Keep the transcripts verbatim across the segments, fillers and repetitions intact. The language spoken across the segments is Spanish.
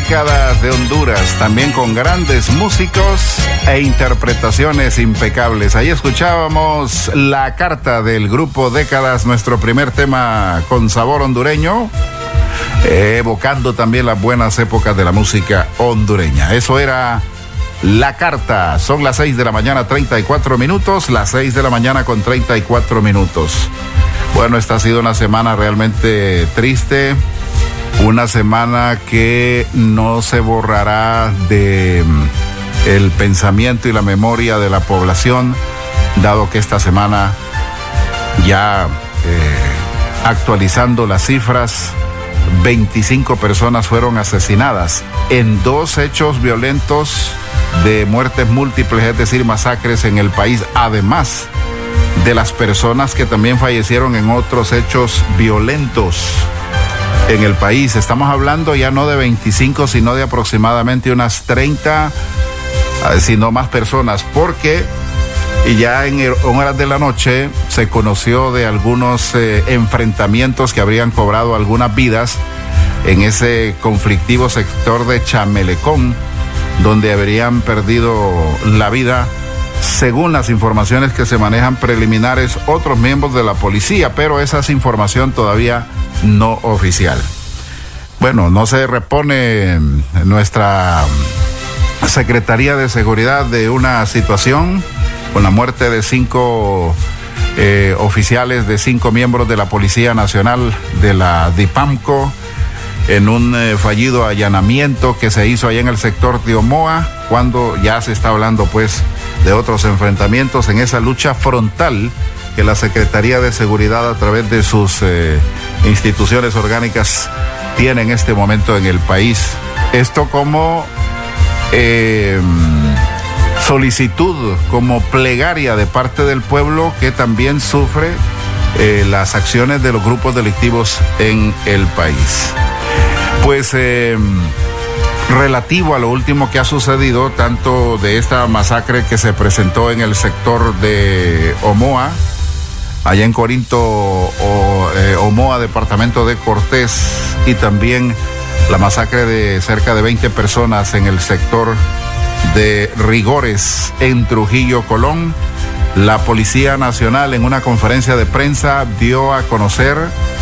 décadas de Honduras, también con grandes músicos e interpretaciones impecables. Ahí escuchábamos La Carta del grupo Décadas, nuestro primer tema con sabor hondureño, eh, evocando también las buenas épocas de la música hondureña. Eso era La Carta. Son las seis de la mañana, treinta y cuatro minutos, las seis de la mañana con treinta y cuatro minutos. Bueno, esta ha sido una semana realmente triste. Una semana que no se borrará de el pensamiento y la memoria de la población, dado que esta semana, ya eh, actualizando las cifras, veinticinco personas fueron asesinadas en dos hechos violentos de muertes múltiples, es decir, masacres en el país, además de las personas que también fallecieron en otros hechos violentos en el país. Estamos hablando ya no de veinticinco, sino de aproximadamente unas treinta, si no más personas, porque ya en horas de la noche se conoció de algunos eh, enfrentamientos que habrían cobrado algunas vidas en ese conflictivo sector de Chamelecón, donde habrían perdido la vida, según las informaciones que se manejan preliminares, otros miembros de la policía, pero esa es información todavía no oficial. Bueno, no se repone nuestra Secretaría de Seguridad de una situación con la muerte de cinco eh, oficiales, de cinco miembros de la Policía Nacional de la DIPAMCO, en un eh, fallido allanamiento que se hizo allá en el sector de Omoa, cuando ya se está hablando pues de otros enfrentamientos en esa lucha frontal que la Secretaría de Seguridad, a través de sus eh, instituciones orgánicas, tiene en este momento en el país. Esto como eh, solicitud, como plegaria de parte del pueblo, que también sufre eh, las acciones de los grupos delictivos en el país. Pues eh, relativo a lo último que ha sucedido, tanto de esta masacre que se presentó en el sector de Omoa, allá en Corinto, o, eh, Omoa, departamento de Cortés, y también la masacre de cerca de veinte personas en el sector de Rigores, en Trujillo, Colón. La Policía Nacional, en una conferencia de prensa, dio a conocer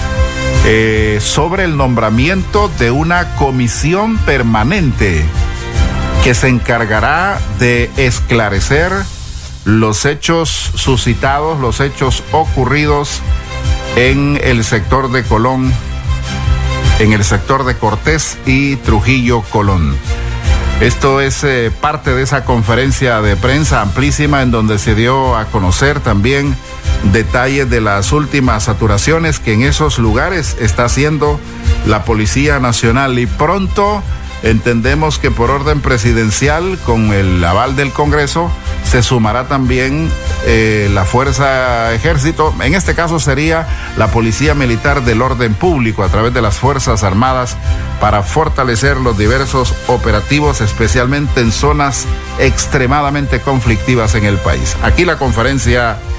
eh, sobre el nombramiento de una comisión permanente que se encargará de esclarecer los hechos suscitados, los hechos ocurridos en el sector de Colón, en el sector de Cortés y Trujillo, Colón. Esto es eh, parte de esa conferencia de prensa amplísima, en donde se dio a conocer también detalles de las últimas saturaciones que en esos lugares está haciendo la Policía Nacional. Y pronto entendemos que por orden presidencial, con el aval del Congreso, se sumará también eh, la Fuerza Ejército. En este caso sería la Policía Militar del Orden Público, a través de las Fuerzas Armadas, para fortalecer los diversos operativos, especialmente en zonas extremadamente conflictivas en el país. Aquí la conferencia